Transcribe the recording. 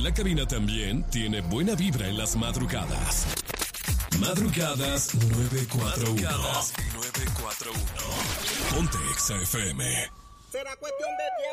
la cabina también tiene buena vibra en las madrugadas. Madrugadas 941. Madrugadas 941. Ponte Exa FM. Será cuestión de tiempo.